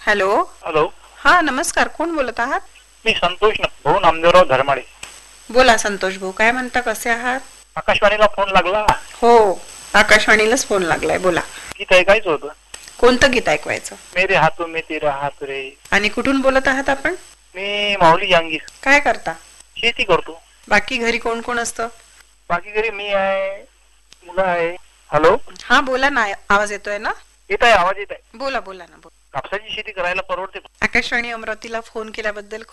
Hello. Hello. हा नमस्कार, कोण बोलत आहात? मी संतोष भाऊ नामदेवराव धर्माडे. बोला संतोष भाऊ, काय म्हणता, कसे आहात? आकाशवाणीला फोन लागला. हो, आकाशवाणीलाच फोन लागलाय, बोला. गीत ऐकायचं होतं. कोणतं गीत ऐकवायचं? मेरे हाथों में तेरा हाथ रे. आणि कुठून बोलत आहात आपण? मी माऊली जहांगीर. काय करता? शेती करतो. बाकी घरी कोण कोण असतं? बाकी घरी मी आहे, मुलं आहे. हॅलो. हा बोला ना, आवाज येतोय ना? येत आहे, आवाज येत आहे. बोला बोला ना, बोला. कापसाची शेती करायला परवडते. आकाशवाणी अमरावतीला फोन केल्याबद्दल